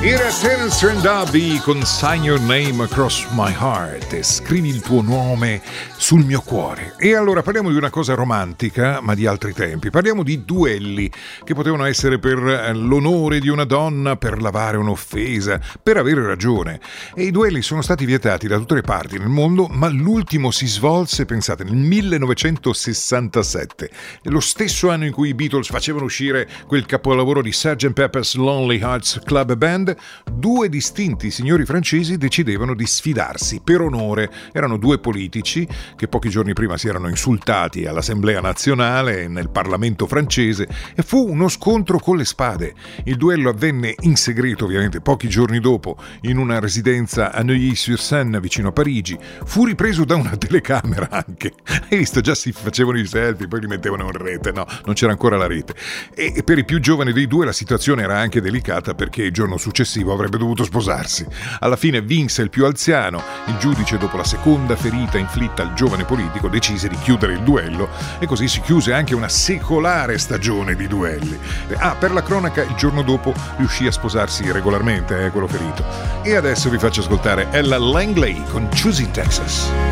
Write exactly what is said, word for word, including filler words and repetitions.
Era Terence Trent con Sign Your Name Across My Heart e scrivi il tuo nome sul mio cuore. E allora parliamo di una cosa romantica, ma di altri tempi. Parliamo di duelli che potevano essere per l'onore di una donna, per lavare un'offesa, per avere ragione. E i duelli sono stati vietati da tutte le parti nel mondo, ma l'ultimo si svolse, pensate, nel millenovecentosessantasette, lo stesso anno in cui i Beatles facevano uscire quel capolavoro di sergeant Pepper's Lonely Hearts Club Band. Due distinti signori francesi decidevano di sfidarsi per onore. Erano due politici che pochi giorni prima si erano insultati all'Assemblea nazionale e nel Parlamento francese e fu uno scontro con le spade. Il duello avvenne in segreto, ovviamente, pochi giorni dopo in una residenza a Neuilly-sur-Seine vicino a Parigi. Fu ripreso da una telecamera anche. Hai visto? Già si facevano i selfie, poi li mettevano in rete. No, non c'era ancora la rete. E per i più giovani dei due la situazione era anche delicata perché il giorno successivo avrebbe dovuto sposarsi. Alla fine vinse il più anziano. Il giudice, dopo la seconda ferita inflitta al giovane politico, decise di chiudere il duello e così si chiuse anche una secolare stagione di duelli. Ah, per la cronaca, il giorno dopo riuscì a sposarsi regolarmente, eh, quello ferito. E adesso vi faccio ascoltare Ella Langley con Choosing Texas.